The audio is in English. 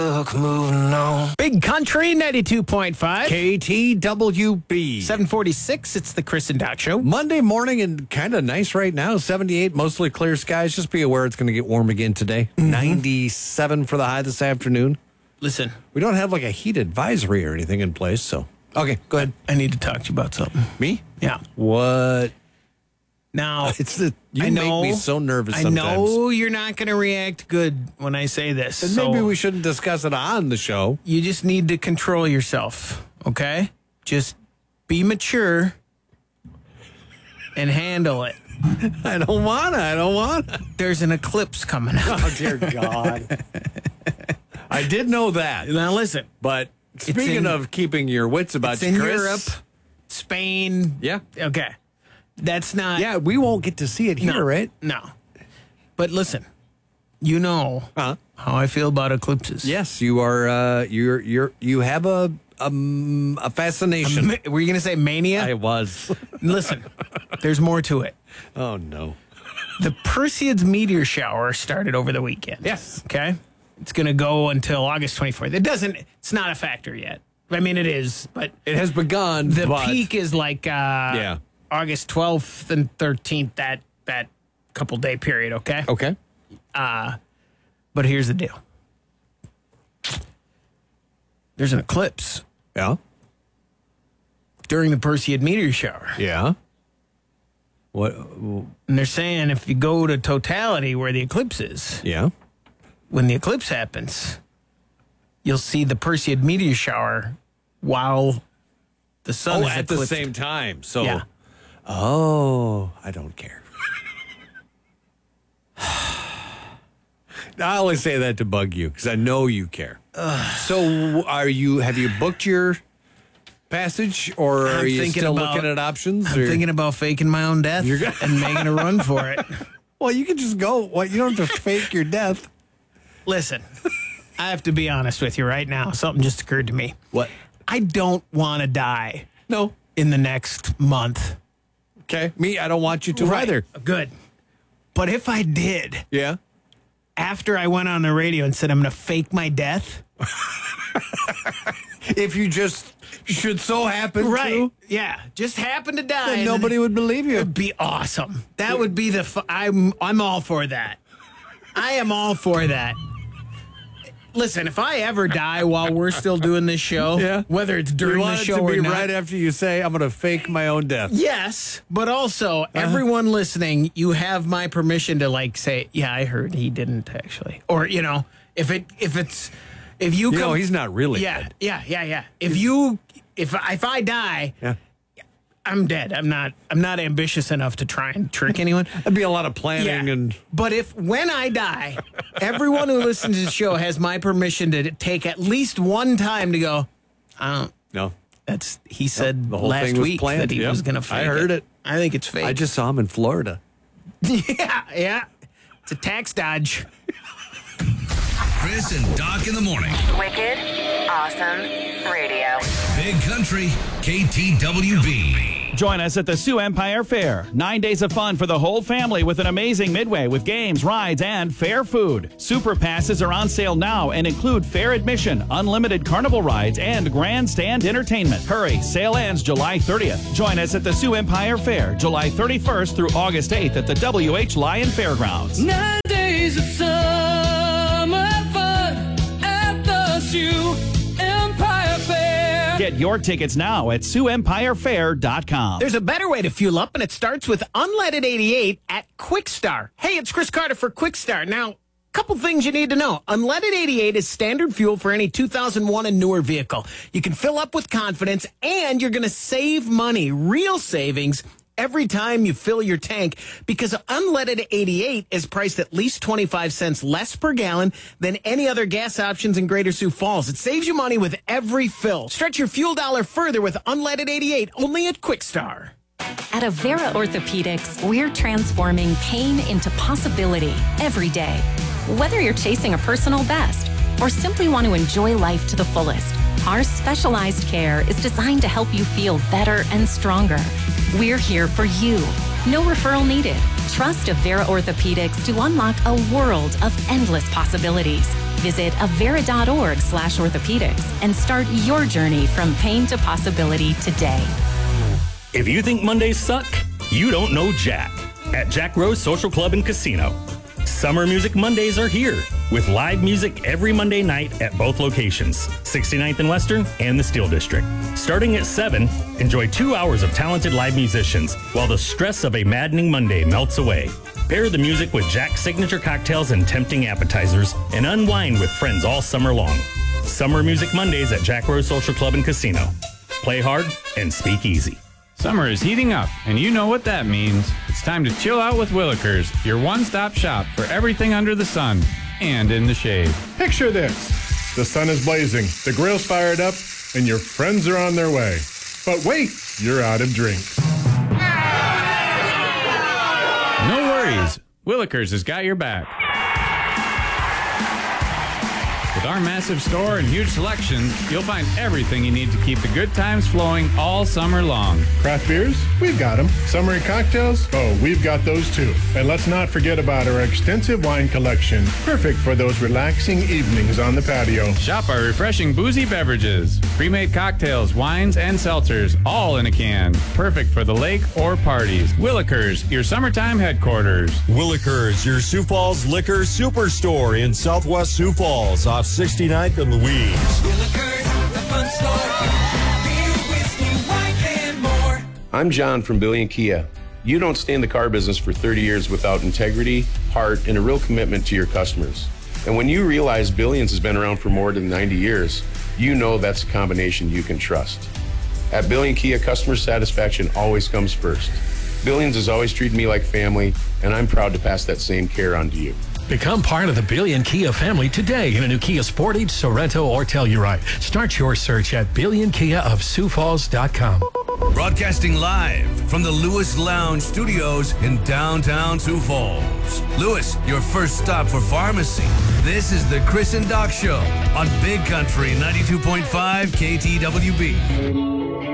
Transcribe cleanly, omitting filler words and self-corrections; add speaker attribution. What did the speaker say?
Speaker 1: Moving on.
Speaker 2: Big Country 92.5.
Speaker 3: KTWB.
Speaker 2: 746. It's the Chris and Doc Show.
Speaker 3: Monday morning and kind of nice right now. 78, mostly clear skies. Just be aware it's going to get warm again today. 97 for the high this afternoon.
Speaker 2: Listen,
Speaker 3: We don't have like a heat advisory or anything in place, so. Okay, go ahead.
Speaker 2: I need to talk to you about something.
Speaker 3: Me?
Speaker 2: Yeah.
Speaker 3: What?
Speaker 2: Now,
Speaker 3: You
Speaker 2: I
Speaker 3: make
Speaker 2: know,
Speaker 3: me so nervous
Speaker 2: I
Speaker 3: sometimes.
Speaker 2: know you're not going to react good when I say this.
Speaker 3: And
Speaker 2: so
Speaker 3: maybe we shouldn't discuss it on the show.
Speaker 2: you just need to control yourself, okay? Just be mature and handle it.
Speaker 3: I don't wanna.
Speaker 2: There's an eclipse coming up.
Speaker 3: Oh, dear God. I did know that.
Speaker 2: Now, listen.
Speaker 3: But speaking of keeping your wits about
Speaker 2: It's
Speaker 3: you,
Speaker 2: in
Speaker 3: Chris,
Speaker 2: Europe, Spain.
Speaker 3: Yeah.
Speaker 2: Okay. That's not.
Speaker 3: Yeah, we won't get to see it here,
Speaker 2: No,
Speaker 3: right?
Speaker 2: No. But listen, you know
Speaker 3: Uh-huh.
Speaker 2: how I feel about eclipses.
Speaker 3: Yes, you are. You have a fascination.
Speaker 2: Were you going to say mania?
Speaker 3: I was.
Speaker 2: Listen, there's more to it.
Speaker 3: Oh no.
Speaker 2: The Perseids meteor shower started over the weekend.
Speaker 3: Yes.
Speaker 2: Okay. It's going to go until August 24th. It's not a factor yet. I mean, it is, but
Speaker 3: It has begun.
Speaker 2: the
Speaker 3: but
Speaker 2: peak is like
Speaker 3: Yeah.
Speaker 2: August 12th and 13th, that couple day period, okay?
Speaker 3: Okay.
Speaker 2: But here's the deal. There's an eclipse
Speaker 3: Yeah.
Speaker 2: during the Perseid meteor shower.
Speaker 3: Yeah. What?
Speaker 2: And they're saying if you go to totality where the eclipse is,
Speaker 3: Yeah.
Speaker 2: when the eclipse happens, you'll see the Perseid meteor shower while the sun is
Speaker 3: at the
Speaker 2: eclipsed.
Speaker 3: same time. So.
Speaker 2: Yeah.
Speaker 3: Oh, I don't care. I only say that to bug you because I know you care. So, have you booked your passage, or are
Speaker 2: I'm
Speaker 3: you
Speaker 2: thinking
Speaker 3: still
Speaker 2: about-
Speaker 3: looking at options?
Speaker 2: I'm
Speaker 3: or-
Speaker 2: thinking about faking my own death and making a run for it.
Speaker 3: Well, you can just go. What? You don't have to fake your death.
Speaker 2: Listen, I have to be honest with you right now. Something just occurred to me.
Speaker 3: What?
Speaker 2: I don't want to die
Speaker 3: No.
Speaker 2: in the next month.
Speaker 3: Okay. Me, I don't want you to either.
Speaker 2: Good. But if I did,
Speaker 3: Yeah.
Speaker 2: after I went on the radio and said I'm going to fake my death.
Speaker 3: If you just should so happen to,
Speaker 2: Yeah. Just happen to die.
Speaker 3: then
Speaker 2: and
Speaker 3: nobody would believe you.
Speaker 2: It'd be awesome. That would be I'm all for that. I am all for that. Listen, if I ever die while we're still doing this show,
Speaker 3: Yeah.
Speaker 2: whether it's
Speaker 3: You
Speaker 2: during the
Speaker 3: want it
Speaker 2: show
Speaker 3: to be
Speaker 2: or not,
Speaker 3: right after you say, I'm going to fake my own death.
Speaker 2: yes, but also everyone listening, you have my permission to say, yeah, I heard he didn't actually, or if you
Speaker 3: You
Speaker 2: come,
Speaker 3: know, he's not really
Speaker 2: yeah,
Speaker 3: dead.
Speaker 2: yeah. If I die,
Speaker 3: Yeah.
Speaker 2: I'm dead. I'm not ambitious enough to try and trick anyone.
Speaker 3: That'd be a lot of planning and
Speaker 2: But when I die, everyone who listens to the show has my permission to take at least one time to go,
Speaker 3: no.
Speaker 2: he said
Speaker 3: the whole
Speaker 2: last
Speaker 3: thing was
Speaker 2: week
Speaker 3: planned.
Speaker 2: that he
Speaker 3: Yeah.
Speaker 2: was going to fake
Speaker 3: I heard it.
Speaker 2: I think it's fake.
Speaker 3: I just saw him in Florida.
Speaker 2: yeah. It's a tax dodge.
Speaker 4: Chris and Doc in the morning.
Speaker 5: Wicked, awesome radio.
Speaker 4: Big Country, KTWB.
Speaker 6: Join us at the Sioux Empire Fair. 9 days of fun for the whole family with an amazing midway with games, rides, and fair food. Super passes are on sale now and include fair admission, unlimited carnival rides, and grandstand entertainment. Hurry, sale ends July 30th. Join us at the Sioux Empire Fair, July 31st through August 8th at the WH Lyon Fairgrounds.
Speaker 1: 9 days of summer fun at the Sioux Empire Fair.
Speaker 6: Get your tickets now at SiouxEmpireFair.com.
Speaker 2: There's a better way to fuel up, and it starts with Unleaded 88 at Quickstar. Hey, it's Chris Carter for Quickstar. Now, couple things you need to know. Unleaded 88 is standard fuel for any 2001 and newer vehicle. You can fill up with confidence, and you're going to save money, real savings, every time you fill your tank, because Unleaded 88 is priced at least 25 cents less per gallon than any other gas options in Greater Sioux Falls. It saves you money with every fill. Stretch your fuel dollar further with Unleaded 88, only at Quickstar.
Speaker 7: At Avera Orthopedics, we're transforming pain into possibility every day. Whether you're chasing a personal best or simply want to enjoy life to the fullest, our specialized care is designed to help you feel better and stronger. We're here for you. No referral needed. Trust Avera Orthopedics to unlock a world of endless possibilities. Visit avera.org/orthopedics and start your journey from pain to possibility today.
Speaker 8: If you think Mondays suck, you don't know Jack. At Jack Rose Social Club and Casino. Summer Music Mondays are here with live music every Monday night at both locations, 69th and Western and the Steel District. Starting at 7, enjoy 2 hours of talented live musicians while the stress of a maddening Monday melts away. Pair the music with Jack's signature cocktails and tempting appetizers and unwind with friends all summer long. Summer Music Mondays at Jack Rose Social Club and Casino. Play hard and speak easy.
Speaker 9: Summer is heating up, and you know what that means. It's time to chill out with Willikers, your one-stop shop for everything under the sun and in the shade.
Speaker 10: Picture this. The sun is blazing, the grill's fired up, and your friends are on their way. But wait, you're out of drinks.
Speaker 9: No worries. Willikers has got your back. With our massive store and huge selection, you'll find everything you need to keep the good times flowing all summer long.
Speaker 10: Craft beers? We've got them. Summery cocktails? Oh, we've got those too. And let's not forget about our extensive wine collection. Perfect for those relaxing evenings on the patio.
Speaker 9: Shop our refreshing boozy beverages. Pre-made cocktails, wines, and seltzers, all in a can. Perfect for the lake or parties. Willikers, your summertime headquarters.
Speaker 11: Willikers, your Sioux Falls liquor superstore in Southwest Sioux Falls off 69th and Louise.
Speaker 12: I'm John from Billion Kia. You don't stay in the car business for 30 years without integrity, heart, and a real commitment to your customers. And when you realize Billions has been around for more than 90 years, you know that's a combination you can trust. At Billion Kia, customer satisfaction always comes first. Billions has always treated me like family, and I'm proud to pass that same care on to you.
Speaker 13: Become part of the Billion Kia family today in a new Kia Sportage, Sorento, or Telluride. Start your search at BillionKiaofSiouxFalls.com.
Speaker 4: Broadcasting live from the Lewis Lounge Studios in downtown Sioux Falls. Lewis, your first stop for pharmacy. This is the Chris and Doc Show on Big Country 92.5 KTWB.